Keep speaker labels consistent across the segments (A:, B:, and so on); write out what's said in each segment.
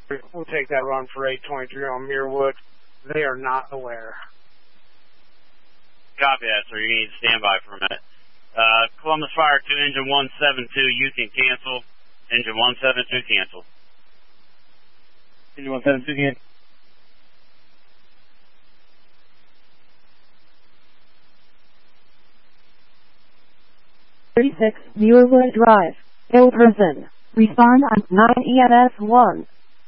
A: We'll take that run for 823 on Muirwood. They are not aware.
B: Copy that, sir. You need to stand by for a minute. Columbus Fire 2, engine 172, you can cancel. Engine 172, cancel.
C: Engine 172, cancel.
D: Muirwood Drive, Ilperson. Respond on 9 EMS 1.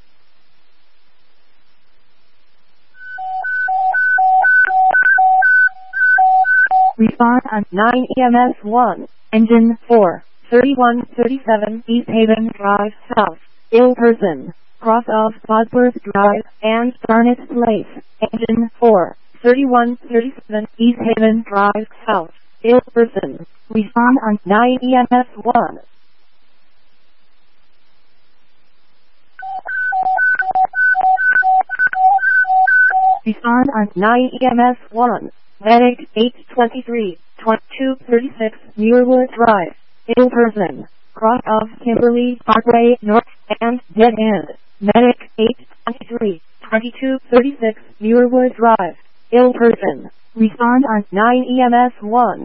D: Respond on 9 EMS 1. Engine 4, 3137 East Haven Drive South, Ilperson. Cross of Bosworth Drive and Barnett Place. Engine 4, 3137 East Haven Drive South, Ilperson. Respond on 9 EMS 1. Respond on 9 EMS 1. Medic 823, 2236 Muirwood Drive, Ilperson. Cross of Kimberly Parkway North and Dead End. Medic 823, 2236 Muirwood Drive, Ilperson. Respond on 9 EMS 1.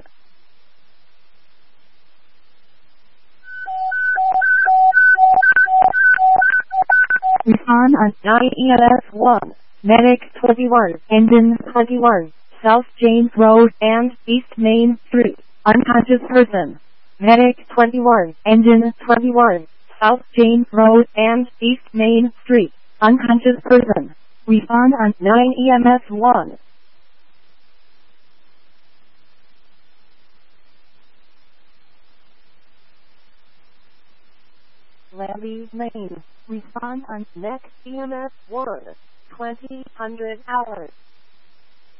D: Respond on 9 EMS 1. Medic 21, engine 21, South James Road and East Main Street, unconscious person. Medic 21, engine 21, South James Road and East Main Street, unconscious person. Respond on 9 EMS 1. Lambie Lane. Respond on next EMS 1. 2000 hours.